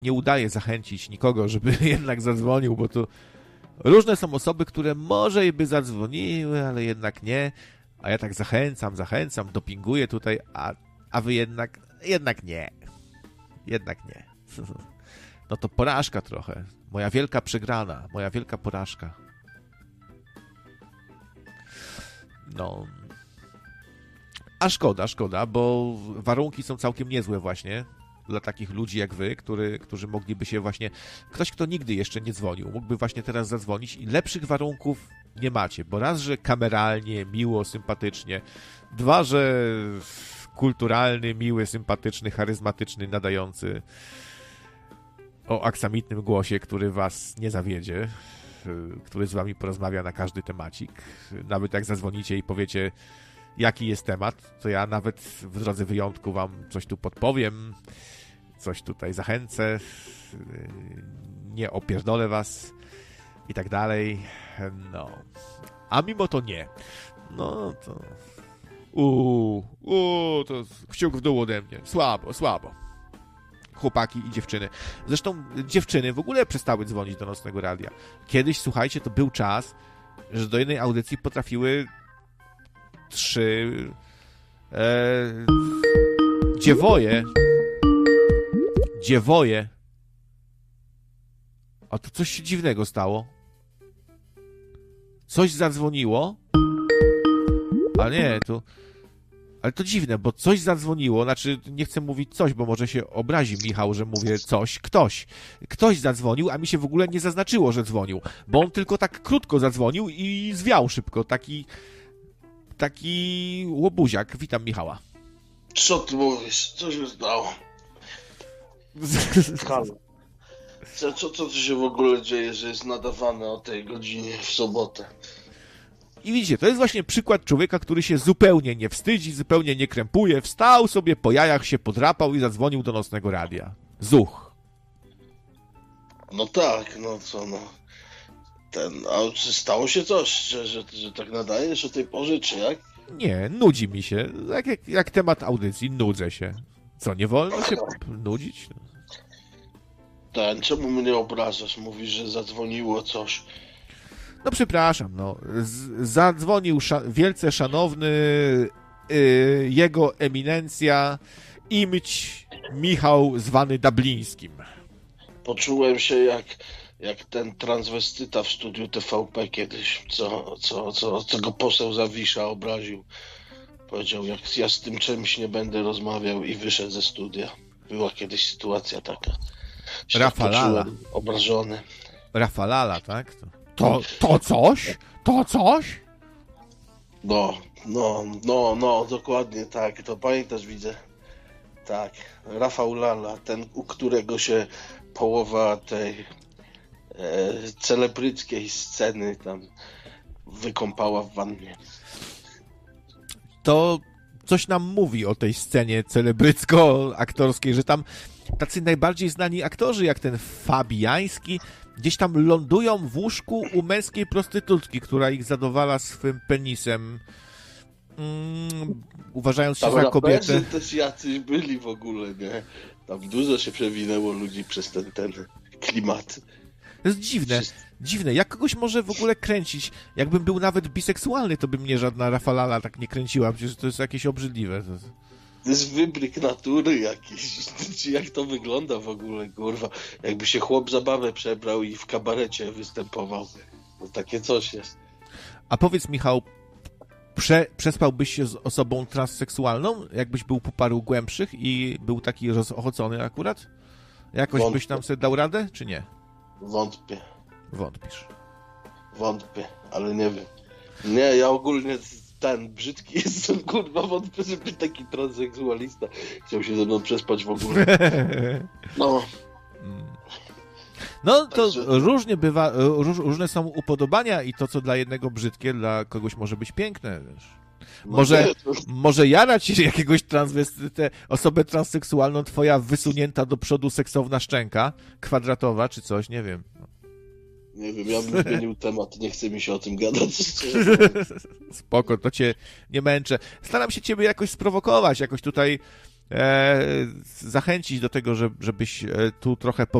nie udaje zachęcić nikogo, żeby jednak zadzwonił, bo to różne są osoby, które może i by zadzwoniły, ale jednak nie. A ja tak zachęcam, dopinguję tutaj, a wy jednak nie. Jednak nie. No to porażka trochę. Moja wielka przegrana, moja wielka porażka. No. A szkoda, bo warunki są całkiem niezłe właśnie dla takich ludzi jak wy, którzy mogliby się właśnie... Ktoś, kto nigdy jeszcze nie dzwonił, mógłby właśnie teraz zadzwonić i lepszych warunków nie macie, bo raz, że kameralnie, miło, sympatycznie, dwa, że kulturalny, miły, sympatyczny, charyzmatyczny, nadający o aksamitnym głosie, który was nie zawiedzie, który z wami porozmawia na każdy temacik. Nawet jak zadzwonicie i powiecie, jaki jest temat, to ja nawet w drodze wyjątku wam coś tu podpowiem, coś tutaj zachęcę, nie opierdolę was i tak dalej. No. A mimo to nie. No to... to kciuk w dół ode mnie. Słabo. Chłopaki i dziewczyny. Zresztą dziewczyny w ogóle przestały dzwonić do Nocnego Radia. Kiedyś, słuchajcie, to był czas, że do jednej audycji potrafiły 3 dziewoje. A to coś się dziwnego stało. Coś zadzwoniło. Ale to dziwne, bo coś zadzwoniło, znaczy nie chcę mówić coś, bo może się obrazi Michał, że mówię coś, ktoś zadzwonił, a mi się w ogóle nie zaznaczyło, że dzwonił, bo on tylko tak krótko zadzwonił i zwiał szybko, taki łobuziak. Witam Michała. Co ty mówisz? Co się stało? Halo. Co tu się w ogóle dzieje, że jest nadawane o tej godzinie w sobotę? I widzicie, to jest właśnie przykład człowieka, który się zupełnie nie wstydzi, zupełnie nie krępuje, wstał sobie po jajach, się podrapał i zadzwonił do Nocnego Radia. Zuch. No tak, no co no. A czy stało się coś, że tak nadajesz o tej porze, czy jak? Nie, nudzi mi się. Jak temat audycji, nudzę się. Co, nie wolno się nudzić? Czemu mnie obrażasz? Mówisz, że zadzwoniło coś. No przepraszam, no. Zadzwonił wielce szanowny jego eminencja imć Michał zwany Dublińskim. Poczułem się jak ten transwestyta w studiu TVP kiedyś, co go poseł Zawisza obraził. Powiedział, jak ja z tym czymś nie będę rozmawiał i wyszedł ze studia. Była kiedyś sytuacja taka. Rafalala. Obrażony. Rafalala, tak? To coś? To coś? No, dokładnie tak. To pamiętasz, widzę. Tak, Rafał Lala, ten, u którego się połowa tej celebryckiej sceny tam wykąpała w wannie. To coś nam mówi o tej scenie celebrycko-aktorskiej, że tam tacy najbardziej znani aktorzy, jak ten Fabiański, gdzieś tam lądują w łóżku u męskiej prostytutki, która ich zadowala swym penisem, uważając się za kobietę. Tam też jacyś byli w ogóle, nie? Tam dużo się przewinęło ludzi przez ten klimat. To jest dziwne. Jak kogoś może w ogóle kręcić? Jakbym był nawet biseksualny, to by mnie żadna Rafalala tak nie kręciła, przecież to jest jakieś obrzydliwe. To jest wybryk natury jakiś. Jak to wygląda w ogóle, kurwa? Jakby się chłop zabawę przebrał i w kabarecie występował. No takie coś jest. A powiedz, Michał, przespałbyś się z osobą transseksualną, jakbyś był po paru głębszych i był taki rozochocony akurat? Jakoś byś tam sobie dał radę, czy nie? Wątpię. Wątpisz. Wątpię, ale nie wiem. Nie, ja ogólnie brzydki jestem, kurwa, wątpię, żeby taki transseksualista chciał się ze mną przespać w ogóle. No. No to także różnie bywa, różne są upodobania i to, co dla jednego brzydkie, dla kogoś może być piękne, wiesz. Może jarać się jakiegoś osobę transseksualną, twoja wysunięta do przodu seksowna szczęka, kwadratowa czy coś, nie wiem. Nie wiem, ja bym zmienił temat, nie chce mi się o tym gadać. Spoko, to cię nie męczę. Staram się ciebie jakoś sprowokować, jakoś tutaj zachęcić do tego, żebyś tu trochę